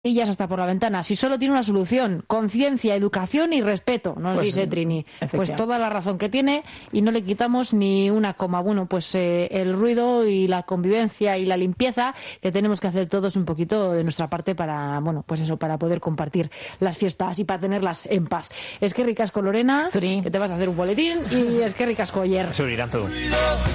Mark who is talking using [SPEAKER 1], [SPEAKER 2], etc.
[SPEAKER 1] hasta por la ventana, si solo tiene una solución: conciencia, educación y respeto, nos dice Trini. Pues toda la razón que tiene, y no le quitamos ni una coma. Bueno, pues el ruido y la convivencia y la limpieza que tenemos que hacer todos un poquito de nuestra parte para, bueno, pues eso, para poder compartir las fiestas y para tenerlas en paz. Es que ricasco, Lorena, que te vas a hacer un boletín, y es que ricasco, Oyer.